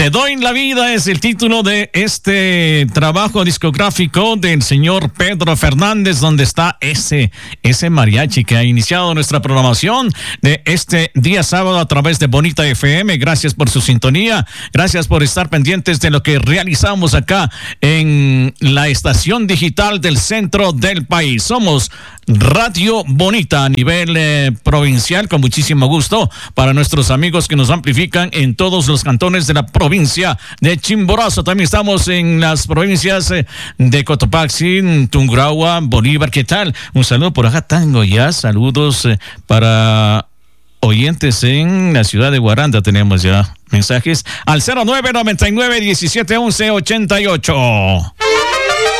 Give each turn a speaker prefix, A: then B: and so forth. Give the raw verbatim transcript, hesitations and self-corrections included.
A: Te doy la vida es el título de este trabajo discográfico del señor Pedro Fernández, donde está ese, ese mariachi que ha iniciado nuestra programación de este día sábado a través de Bonita F M. Gracias por su sintonía, gracias por estar pendientes de lo que realizamos acá en la estación digital del centro del país. Somos Radio Bonita a nivel eh, provincial, con muchísimo gusto para nuestros amigos que nos amplifican en todos los cantones de la provincia de Chimborazo. También estamos en las provincias eh, de Cotopaxi, Tungurahua, Bolívar. ¿Qué tal? Un saludo por acá, Tango, ya. Saludos eh, para oyentes en la ciudad de Guaranda. Tenemos ya mensajes al cero nueve noventa y nueve diecisiete once ochenta y ocho.